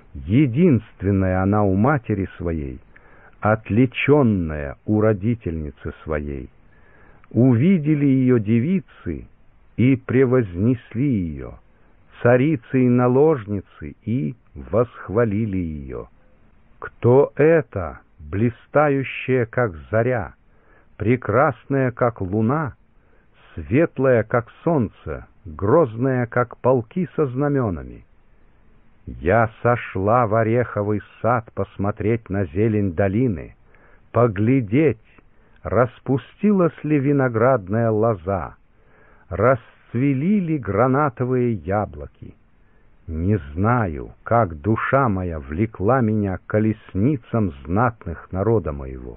Единственная она у матери своей, отличенная у родительницы своей. Увидели ее девицы и превознесли ее, царицы и наложницы, и восхвалили ее. Кто это, блистающая, как заря, прекрасная, как луна, светлая, как солнце, грозная, как полки со знаменами? Я сошла в ореховый сад посмотреть на зелень долины, поглядеть, распустилась ли виноградная лоза, расцвели ли гранатовые яблоки. Не знаю, как душа моя влекла меня к колесницам знатных народа моего.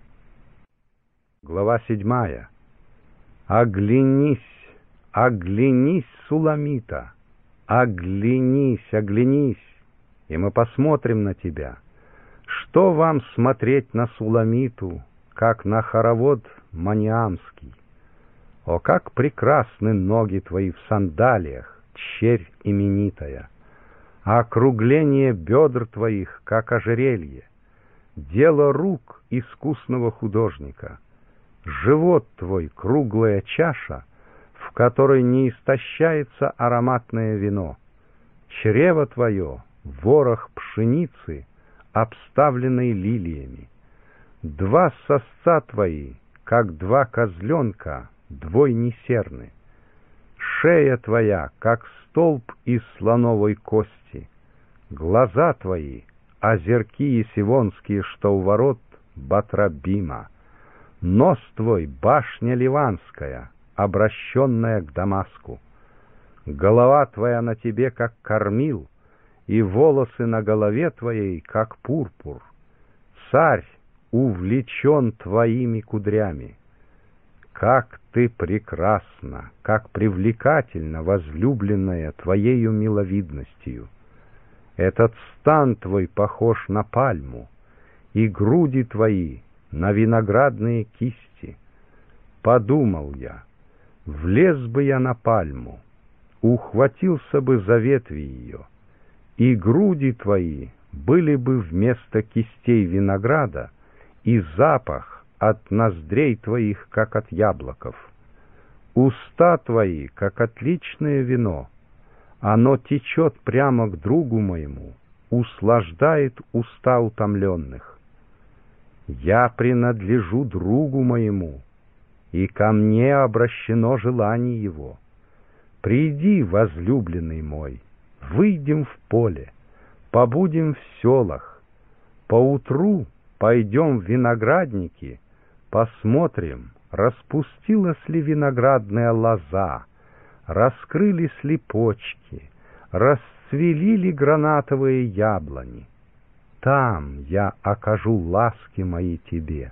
Глава 7. Оглянись, оглянись, Суламита, оглянись, оглянись, и мы посмотрим на тебя. Что вам смотреть на Суламиту, как на хоровод маниамский? О, как прекрасны ноги твои в сандалиях, черь именитая! Округление бедр твоих, как ожерелье, дело рук искусного художника. Живот твой — круглая чаша, в которой не истощается ароматное вино. Чрево твое — ворох пшеницы, обставленный лилиями. Два сосца твои, как два козленка, двойни серны. Шея твоя, как столб из слоновой кости. Глаза твои — озерки есивонские, что у ворот Батрабима. Нос твой — башня ливанская, обращенная к Дамаску. Голова твоя на тебе, как кормил, и волосы на голове твоей, как пурпур. Царь увлечен твоими кудрями. Как ты прекрасна, как привлекательна, возлюбленная, твоею миловидностью! Этот стан твой похож на пальму, и груди твои на виноградные кисти. Подумал я, влез бы я на пальму, ухватился бы за ветви ее, и груди твои были бы вместо кистей винограда, и запах от ноздрей твоих, как от яблоков. Уста твои, как отличное вино, оно течет прямо к другу моему, услаждает уста утомленных. Я принадлежу другу моему, и ко мне обращено желание его. Приди, возлюбленный мой, выйдем в поле, побудем в селах, поутру пойдем в виноградники, посмотрим, распустилась ли виноградная лоза, раскрылись ли почки, расцвели ли гранатовые яблони. Там я окажу ласки мои тебе.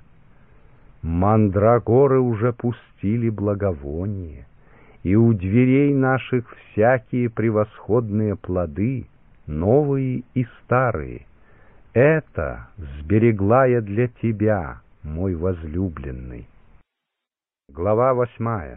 Мандрагоры уже пустили благовоние, и у дверей наших всякие превосходные плоды, новые и старые. Это сберегла я для тебя, мой возлюбленный. Глава 8.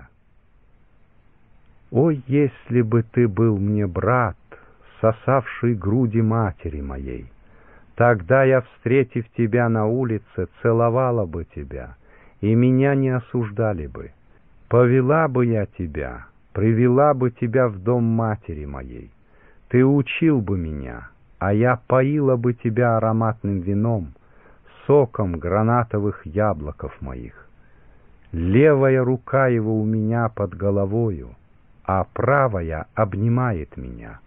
О, если бы ты был мне брат, сосавший груди матери моей! Тогда я, встретив тебя на улице, целовала бы тебя, и меня не осуждали бы. Повела бы я тебя, привела бы тебя в дом матери моей. Ты учил бы меня, а я поила бы тебя ароматным вином, соком гранатовых яблоков моих. Левая рука его у меня под головою, а правая обнимает меня.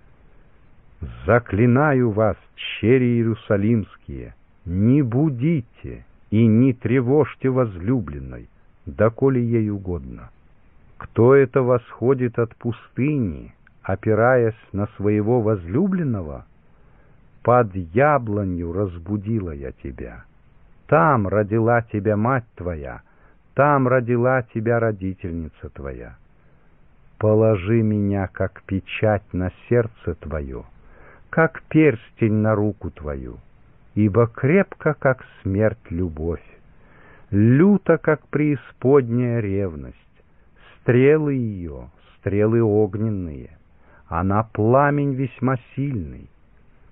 Заклинаю вас, чери иерусалимские, не будите и не тревожьте возлюбленной, доколе ей угодно. Кто это восходит от пустыни, опираясь на своего возлюбленного? Под яблонью разбудила я тебя. Там родила тебя мать твоя, там родила тебя родительница твоя. Положи меня, как печать, на сердце твое, как перстень на руку твою, ибо крепко, как смерть, любовь, люто, как преисподняя ревность. Стрелы ее, стрелы огненные, она пламень весьма сильный,